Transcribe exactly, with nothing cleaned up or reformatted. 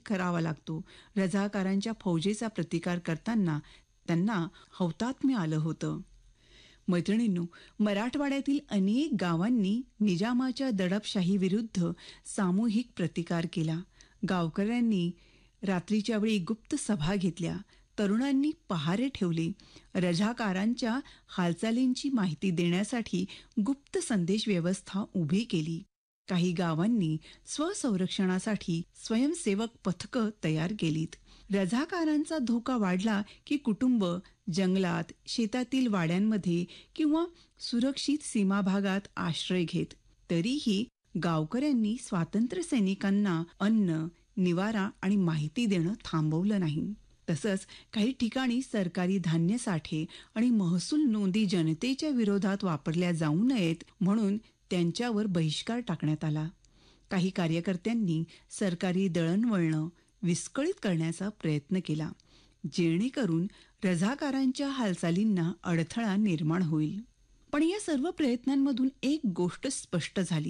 करावा लागतो. रझाकारांच्या फौजेचा प्रतिकार करताना त्यांना हौतात्म्य आलं होतं. मैत्रिणींनो, मराठवाड्यातील अनेक गावांनी निजामाच्या दडपशाहीविरुद्ध सामूहिक प्रतिकार केला. गावकऱ्यांनी रात्रीच्या वेळी गुप्त सभा घेतल्या. तरुणांनी पहारे ठेवले. रझाकारांच्या हालचालींची माहिती देण्यासाठी गुप्त संदेश व्यवस्था उभी केली. काही गावांनी स्वसंरक्षणासाठी स्वयंसेवक पथकं तयार केलीत. रझाकारांचा धोका वाढला की कुटुंब जंगलात, शेतातील वाड्यांमध्ये किंवा सुरक्षित सीमा भागात आश्रय घेत. तरीही गावकऱ्यांनी स्वातंत्र्य सैनिकांना अन्न, निवारा आणि माहिती देणं थांबवलं नाही. तसंच काही ठिकाणी सरकारी धान्य साठे आणि महसूल नोंदी जनतेच्या विरोधात वापरल्या जाऊ नयेत म्हणून त्यांच्यावर बहिष्कार टाकण्यात आला. काही कार्यकर्त्यांनी सरकारी दळणवळण विस्कळीत करण्याचा प्रयत्न केला, जेणेकरून रझाकारांच्या हालचालींना अडथळा निर्माण होईल. पण या सर्व प्रयत्नांमधून एक गोष्ट स्पष्ट झाली.